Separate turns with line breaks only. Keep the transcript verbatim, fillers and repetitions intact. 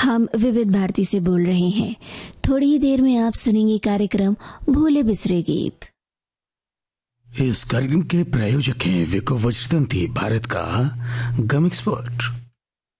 हम विविध भारती से बोल रहे हैं। थोड़ी ही देर में आप सुनेंगे कार्यक्रम भूले बिसरे गीत।
इस कार्यक्रम के प्रायोजक हैं विको वज्रतंत्र, भारत का गम एक्सपर्ट।